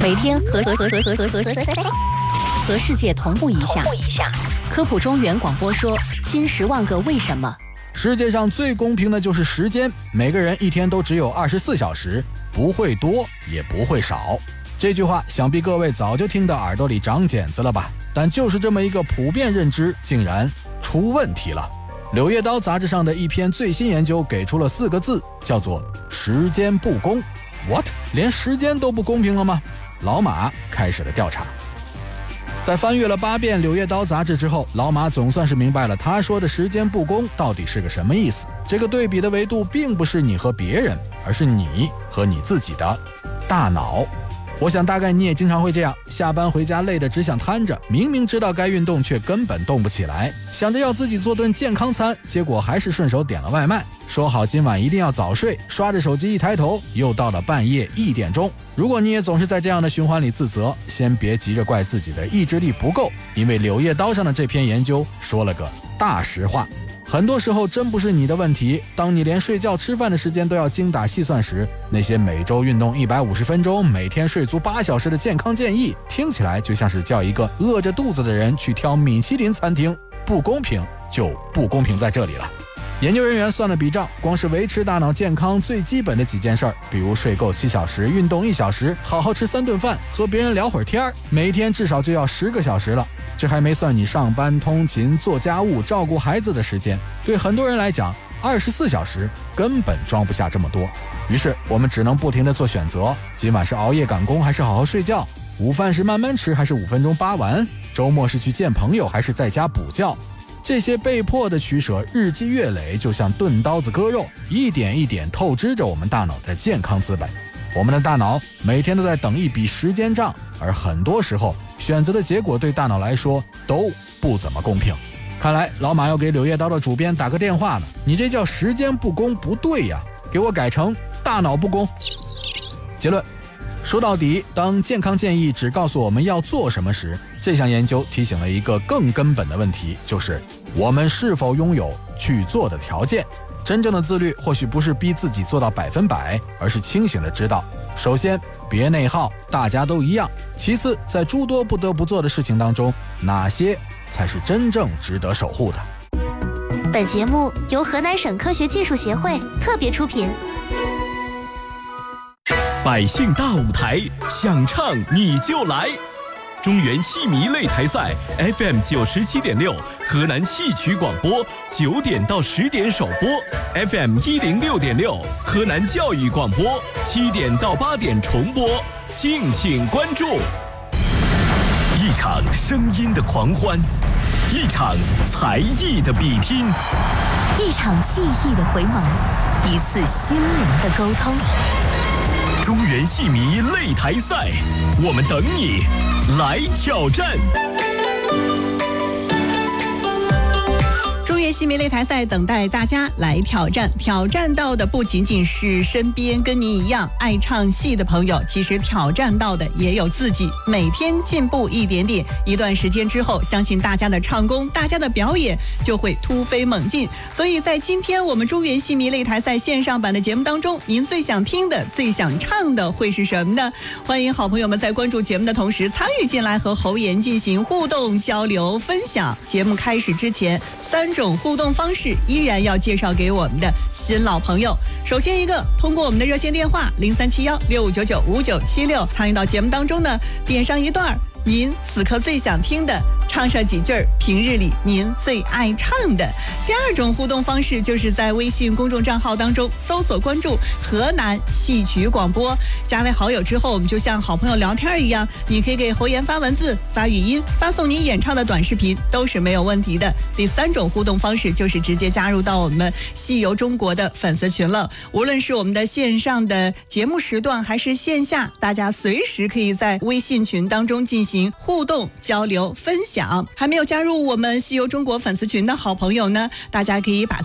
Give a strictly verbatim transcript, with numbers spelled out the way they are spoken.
每天和和和和和和和和世界同步一下。科普中原广播说：新十万个为什么。 世界上最公平的就是时间，每个人一天都只有二十四小时，不会多也不会少。这句话想必各位早就听得耳朵里长茧子了吧？但就是这么一个普遍认知，竟然出问题了。柳叶刀杂志上的一篇最新研究给出了四个字，叫做时间不公。 What？ 连时间都不公平了吗？老马开始了调查。在翻阅了八遍柳叶刀杂志之后，老马总算是明白了他说的时间不公到底是个什么意思。这个对比的维度并不是你和别人，而是你和你自己的大脑。我想大概你也经常会这样，下班回家累得只想瘫着，明明知道该运动却根本动不起来，想着要自己做顿健康餐，结果还是顺手点了外卖，说好今晚一定要早睡，刷着手机一抬头又到了半夜一点钟。如果你也总是在这样的循环里自责，先别急着怪自己的意志力不够，因为柳叶刀上的这篇研究说了个大实话。很多时候真不是你的问题，当你连睡觉吃饭的时间都要精打细算时，那些每周运动一百五十分钟，每天睡足八小时的健康建议，听起来就像是叫一个饿着肚子的人去挑米其林餐厅，不公平就不公平在这里了。研究人员算了笔账，光是维持大脑健康最基本的几件事儿，比如睡够七小时，运动一小时，好好吃三顿饭，和别人聊会儿天儿，每天至少就要十个小时了。这还没算你上班、通勤、做家务、照顾孩子的时间。对很多人来讲，二十四小时根本装不下这么多。于是我们只能不停地做选择：今晚是熬夜赶工，还是好好睡觉？午饭是慢慢吃，还是五分钟扒完？周末是去见朋友，还是在家补觉？这些被迫的取舍，日积月累，就像钝刀子割肉，一点一点透支着我们大脑的健康资本。我们的大脑每天都在等一笔时间账，而很多时候选择的结果对大脑来说都不怎么公平。看来老马要给柳叶刀的主编打个电话了，你这叫时间不公不对呀，给我改成大脑不公。结论，说到底，当健康建议只告诉我们要做什么时，这项研究提醒了一个更根本的问题，就是我们是否拥有去做的条件。真正的自律或许不是逼自己做到百分百，而是清醒的知道，首先别内耗，大家都一样；其次，在诸多不得不做的事情当中，哪些才是真正值得守护的。 本节目由河南省科学技术协会特别出品。 百姓大舞台，想唱你就来。中原戏迷擂台赛 F M 九十七点六，河南戏曲广播九点到十点首播 ，F M 一零六点六，河南教育广播七点到八点重播，敬请关注。一场声音的狂欢，一场才艺的比拼， 一场记忆的回眸，一次心灵的沟通。 中原戏迷擂台赛，我们等你来挑战。 中原戏迷擂台赛等待大家来挑战，挑战到的不仅仅是身边跟你一样爱唱戏的朋友，其实挑战到的也有自己，每天进步一点点，一段时间之后，相信大家的唱功，大家的表演就会突飞猛进。所以在今天我们中原戏迷擂台赛线上版的节目当中，您最想听的、最想唱的会是什么呢？欢迎好朋友们在关注节目的同时参与进来，和侯岩进行互动交流分享。节目开始之前，三种互动方式依然要介绍给我们的新老朋友。首先一个，通过我们的热线电话零三七幺六五九九五九七六参与到节目当中呢，点上一段您此刻最想听的，唱上几句平日里您最爱唱的。第二种互动方式就是在微信公众账号当中搜索关注河南戏曲广播，加为好友之后，我们就像好朋友聊天一样，你可以给侯岩发文字、发语音、发送你演唱的短视频，都是没有问题的。第三种互动方式就是直接加入到我们戏游中国的粉丝群了，无论是我们的线上的节目时段还是线下，大家随时可以在微信群当中进行互动交流分享。还没有加入我们戏游中国粉丝群的好朋友呢，大家可以把